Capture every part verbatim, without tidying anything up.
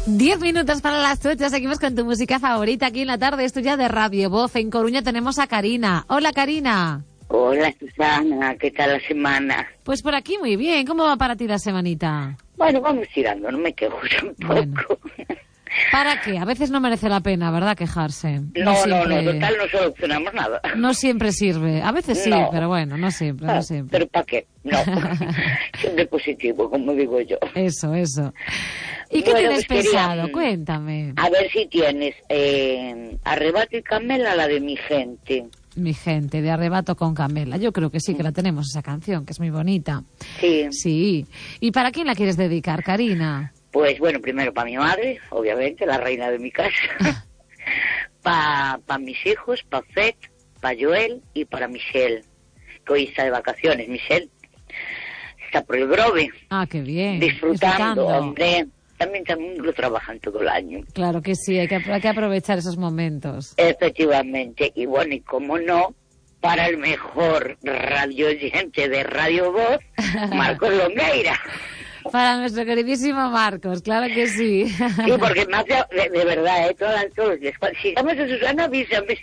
Diez minutos para las ocho, seguimos con tu música favorita aquí en la tarde, esto ya de Radio Voz. En Coruña tenemos a Karina. Hola, Karina. Hola, Susana, ¿qué tal la semana? Pues por aquí muy bien, ¿cómo va para ti la semanita? Bueno, vamos tirando, no me quejo tampoco. Bueno. ¿Para qué? A veces no merece la pena, ¿verdad?, quejarse. No, no, siempre... no, total no solucionamos nada. No siempre sirve. A veces sí, no. Pero bueno, no siempre, ah, no siempre. ¿Pero para qué? No. Siempre positivo, como digo yo. Eso, eso. ¿Y qué bueno, tienes pues pensado? quería, Cuéntame. A ver si tienes eh, Arrebato y Camela, la de Mi Gente. Mi Gente, de Arrebato con Camela. Yo creo que sí, que la tenemos esa canción, que es muy bonita. Sí. Sí. ¿Y para quién la quieres dedicar, Karina? Pues bueno, primero para mi madre, obviamente, la reina de mi casa. Para pa mis hijos, para Fed, para Joel y para Michelle, que hoy está de vacaciones. Michelle está por el Grove. Ah, qué bien. Disfrutando, hombre. También, también lo trabajan todo el año. Claro que sí, hay que, hay que aprovechar esos momentos. Efectivamente. Y bueno, y cómo no, para el mejor radio oyente de Radio Voz, Marcos Longueira. Para nuestro queridísimo Marcos, claro que sí. Sí, porque más de, de, de verdad, ¿eh? Todos, todos los días. Si estamos a Susana, avísame.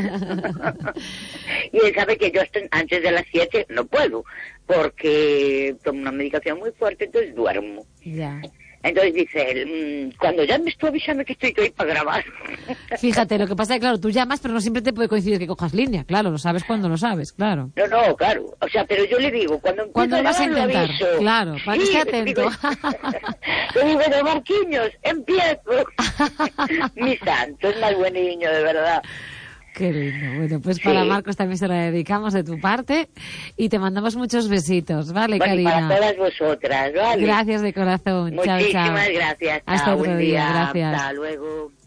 Y él sabe que yo hasta antes de las siete no puedo, porque tomo una medicación muy fuerte, entonces duermo. Ya. Entonces dice él, cuando llames tú avísame que estoy hoy para grabar. Fíjate, lo que pasa es que, claro, tú llamas, pero no siempre te puede coincidir que cojas línea. Claro, lo sabes cuando lo sabes, claro. No, no, claro. O sea, pero yo le digo, cuando empiezo ¿Cuándo a vas a grabar, intentar? lo aviso. Claro, para que sí, esté atento. Le digo, de Marquiños, empiezo. Mi santo, es más buen niño, de verdad. Qué lindo. Bueno, pues para sí. Marcos también se lo dedicamos de tu parte y te mandamos muchos besitos, ¿vale, bueno, Karina? Y para todas vosotras, ¿vale? Gracias de corazón. Muchísimas chao, chao. gracias. Hasta chao, otro buen día. día. Gracias. Hasta luego.